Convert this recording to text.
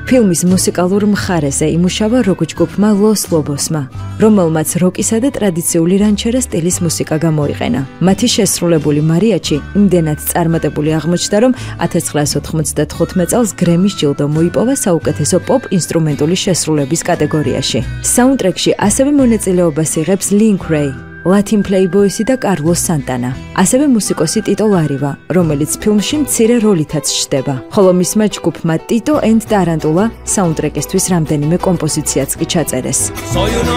ფილმის მუსიკალურ მხარეზე იმუშავა როკ ჯგუფმა Los Lobosმა, რომელმაც როკისა და ტრადიციული რანჩერა სტილის მუსიკა გამოიყენა. მათი შესრულებული მარიაჩი იმდენად წარმატებული აღმოჩნდა, რომ 1995 წელს გრემის ჯილდო მოიპოვა საუკეთესო პოპ ინსტრუმენტული შესრულების კატეგორიაში. საუნდტრეკში ასევე მონაწილეობას იღებს Link Wray, Latin Playboys და კარლოს სანტანა, ასევე მუსიკოსი ტიტო ლარივა, რომელიც ფილმში მცირე როლითაც ჩნდება, ხოლო მისმა ჯგუფმა ტიტო and ტარანტულა საუნდტრეკისთვის რამდენიმე კომპოზიციაც კი ჩაწერეს.